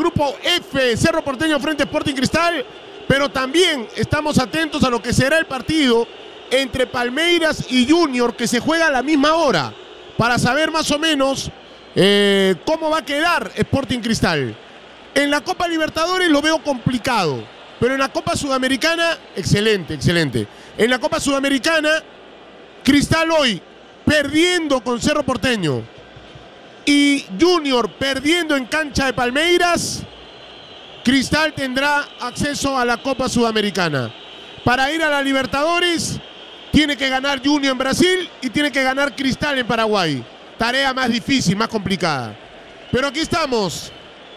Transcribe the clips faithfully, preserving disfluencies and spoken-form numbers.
grupo F, Cerro Porteño frente a Sporting Cristal, pero también estamos atentos a lo que será el partido entre Palmeiras y Junior, que se juega a la misma hora, para saber más o menos eh, cómo va a quedar Sporting Cristal. En la Copa Libertadores lo veo complicado, pero en la Copa Sudamericana, excelente, excelente. En la Copa Sudamericana, Cristal hoy perdiendo con Cerro Porteño y Junior perdiendo en cancha de Palmeiras, Cristal tendrá acceso a la Copa Sudamericana. Para ir a la Libertadores, tiene que ganar Junior en Brasil y tiene que ganar Cristal en Paraguay. Tarea más difícil, más complicada. Pero aquí estamos.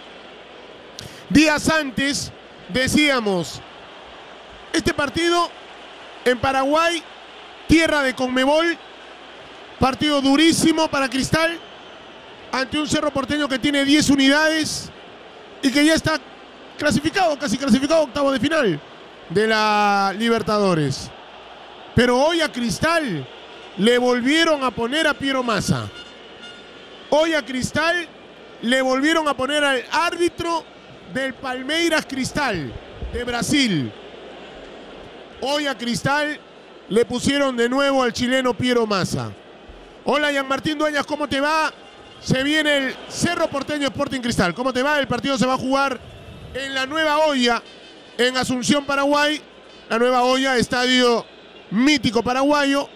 Días antes decíamos, este partido en Paraguay, tierra de Conmebol, partido durísimo para Cristal, ante un Cerro Porteño que tiene diez unidades y que ya está clasificado, casi clasificado, octavo de final de la Libertadores. Pero hoy a Cristal le volvieron a poner a Piero Massa. Hoy a Cristal le volvieron a poner al árbitro del Palmeiras Cristal de Brasil. Hoy a Cristal le pusieron de nuevo al chileno Piero Massa. Hola, Jean-Martín Dueñas, ¿cómo te va? Se viene el Cerro Porteño Sporting Cristal. ¿Cómo te va? El partido se va a jugar en la Nueva Olla, en Asunción, Paraguay. La Nueva Olla, estadio mítico paraguayo.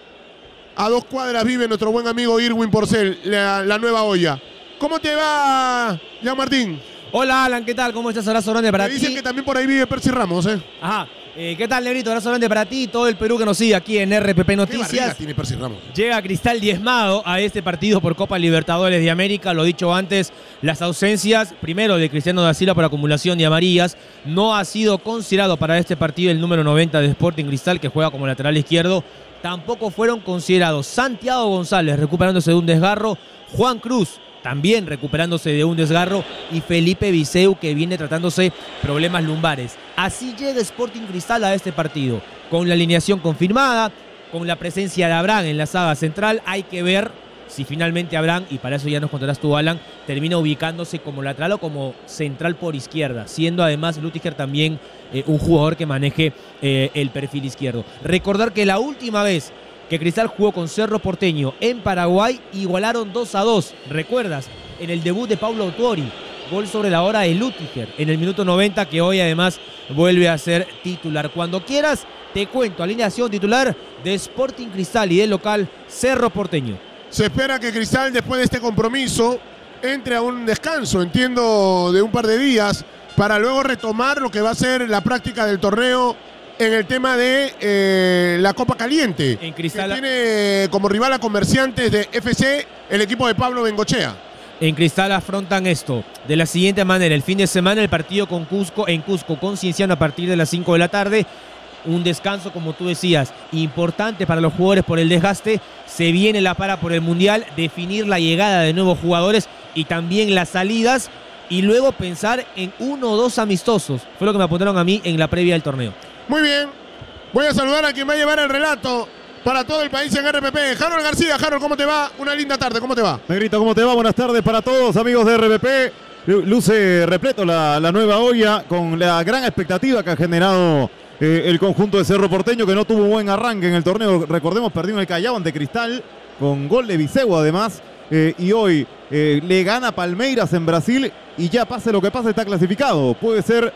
A dos cuadras vive nuestro buen amigo Irwin Porcel, la, la Nueva Olla. ¿Cómo te va, Jean-Martín? Hola, Alan, ¿qué tal? ¿Cómo estás? Abrazo grande para ti. Me dicen que también por ahí vive Percy Ramos, ¿eh? Ajá. Eh, ¿Qué tal, Negrito? Abrazo grande para ti y todo el Perú que nos sigue aquí en R P P Noticias. ¿Qué tiene Percy Ramos? Llega Cristal diezmado a este partido por Copa Libertadores de América. Lo dicho antes, las ausencias, primero de Cristiano da Silva por acumulación de amarillas. No ha sido considerado para este partido el número noventa de Sporting Cristal, que juega como lateral izquierdo. Tampoco fueron considerados Santiago González, recuperándose de un desgarro, Juan Cruz, también recuperándose de un desgarro, y Felipe Viseu, que viene tratándose problemas lumbares. Así llega Sporting Cristal a este partido, con la alineación confirmada, con la presencia de Abraham en la saga central. Hay que ver si finalmente Abraham, y para eso ya nos contarás tú, Alan, termina ubicándose como lateral o como central por izquierda, siendo además Lütticher también eh, un jugador que maneje eh, el perfil izquierdo. Recordar que la última vez que Cristal jugó con Cerro Porteño en Paraguay, igualaron dos a dos. ¿Recuerdas? En el debut de Paulo Autori, gol sobre la hora de Lütticher en el minuto noventa, que hoy además vuelve a ser titular. Cuando quieras, te cuento alineación titular de Sporting Cristal y del local Cerro Porteño. Se espera que Cristal, después de este compromiso, entre a un descanso, entiendo, de un par de días, para luego retomar lo que va a ser la práctica del torneo en el tema de eh, la Copa Caliente, en Cristal, que tiene como rival a Comerciantes de F C el equipo de Pablo Bengochea. En Cristal afrontan esto de la siguiente manera: el fin de semana el partido con Cusco, en Cusco con Cienciano a partir de las cinco de la tarde. Un descanso, como tú decías, importante para los jugadores por el desgaste. Se viene la para por el Mundial, definir la llegada de nuevos jugadores y también las salidas, y luego pensar en uno o dos amistosos. Fue lo que me apuntaron a mí en la previa del torneo. Muy bien, voy a saludar a quien va a llevar el relato para todo el país en R P P. Harold García. Harold, ¿cómo te va? Una linda tarde, ¿cómo te va? Negrito, ¿cómo te va? Buenas tardes para todos, amigos de R P P. Luce repleto la, la Nueva Olla, con la gran expectativa que ha generado eh, el conjunto de Cerro Porteño, que no tuvo buen arranque en el torneo. Recordemos, perdió en el Callao ante Cristal, con gol de Viseu además. Eh, y hoy eh, le gana Palmeiras en Brasil, y ya pase lo que pase está clasificado. Puede ser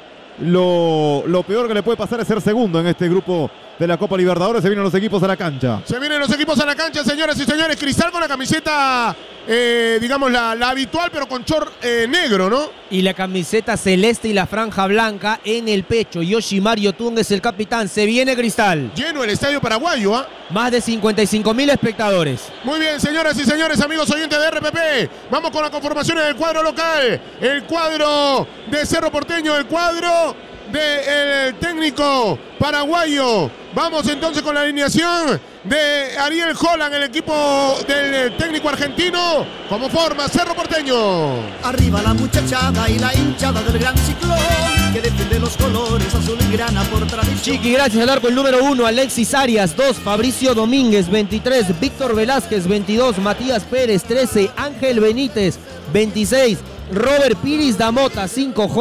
lo, lo peor que le puede pasar es ser segundo en este grupo de la Copa Libertadores. Se vienen los equipos a la cancha. Se vienen los equipos a la cancha, señoras y señores. Cristal con la camiseta, eh, digamos, la, la habitual, pero con short eh, negro, ¿no? Y la camiseta celeste y la franja blanca en el pecho. Yoshimar Yotun es el capitán. Se viene Cristal. Lleno el estadio paraguayo, ¿ah? ¿eh? Más de cincuenta y cinco mil espectadores. Muy bien, señoras y señores, amigos oyentes de R P P. Vamos con las conformaciones del cuadro local. El cuadro de Cerro Porteño, el cuadro del técnico paraguayo. Vamos entonces con la alineación de Ariel Holland, el equipo del técnico argentino. Como forma Cerro Porteño. Arriba la muchachada y la hinchada del gran ciclón, que defiende los colores azul y grana por tradición. Chiqui, gracias. Al arco el número uno, Alexis Arias. Dos, Fabricio Domínguez. veintitrés, Víctor Velázquez. veintidós, Matías Pérez. trece, Ángel Benítez. veintiséis, Robert Piris Damota. cinco,